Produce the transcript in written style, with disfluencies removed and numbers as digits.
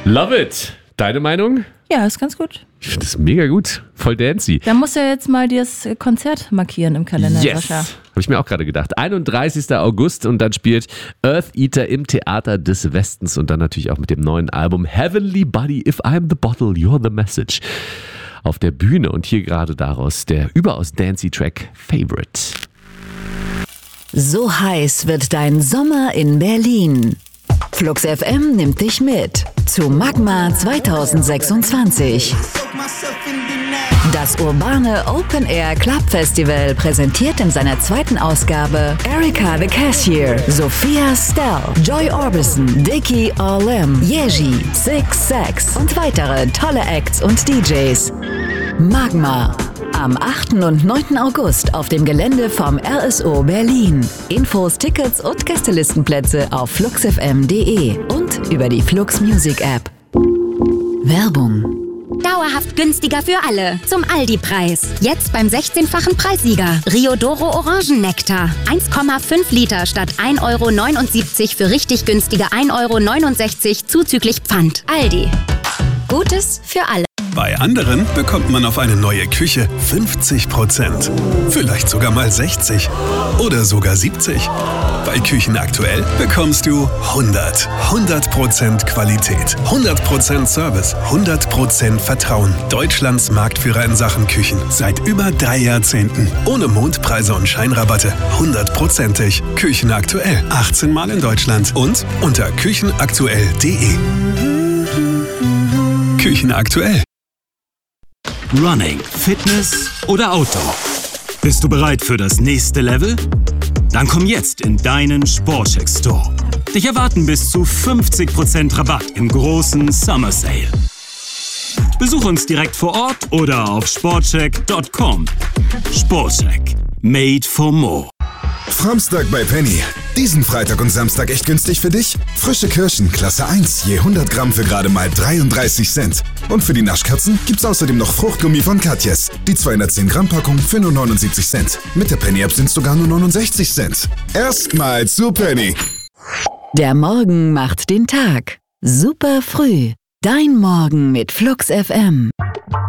Love it. Deine Meinung? Ja, ist ganz gut. Ich finde es mega gut. Voll dancy. Da musst du ja jetzt mal das Konzert markieren im Kalender, Yes. Sascha. Habe ich mir auch gerade gedacht. 31. August und dann spielt Earth Eater im Theater des Westens und dann natürlich auch mit dem neuen Album Heavenly Buddy, If I'm the Bottle, You're the Message auf der Bühne und hier gerade daraus der überaus dancy Track Favorite. So heiß wird dein Sommer in Berlin. Flux FM nimmt dich mit zu Magma 2026. Das urbane Open Air Club Festival präsentiert in seiner zweiten Ausgabe Erika the Cashier, Sophia Stell, Joy Orbison, Dickie All-Im, Yeji, Six Sex und weitere tolle Acts und DJs. Magma. Am 8. und 9. August auf dem Gelände vom RSO Berlin. Infos, Tickets und Gästelistenplätze auf fluxfm.de und über die Flux Music App. Werbung. Dauerhaft günstiger für alle. Zum Aldi-Preis. Jetzt beim 16-fachen Preissieger. Riodoro Orangennektar. 1,5 Liter statt 1,79 € für richtig günstige 1,69 € zuzüglich Pfand. Aldi. Gutes für alle. Bei anderen bekommt man auf eine neue Küche 50%. Vielleicht sogar mal 60%. Oder sogar 70%. Bei Küchen aktuell bekommst du 100% Qualität, 100% Service, 100% Vertrauen. Deutschlands Marktführer in Sachen Küchen. Seit über 3 Jahrzehnten. Ohne Mondpreise und Scheinrabatte. 100%ig. Küchen aktuell. 18 Mal in Deutschland. Und unter küchenaktuell.de. Küchen aktuell. Running, Fitness oder Outdoor? Bist du bereit für das nächste Level? Dann komm jetzt in deinen Sportcheck Store. Dich erwarten bis zu 50% Rabatt im großen Summer Sale. Besuch uns direkt vor Ort oder auf sportcheck.com. Sportcheck. Made for more. Samstag bei Penny. Diesen Freitag und Samstag echt günstig für dich? Frische Kirschen, Klasse 1, je 100 Gramm für gerade mal 33 Cent. Und für die Naschkatzen gibt's außerdem noch Fruchtgummi von Katjes. Die 210 Gramm Packung für nur 79 Cent. Mit der Penny-App sind's sogar nur 69 Cent. Erstmal zu Penny. Der Morgen macht den Tag. Super früh. Dein Morgen mit Flux FM.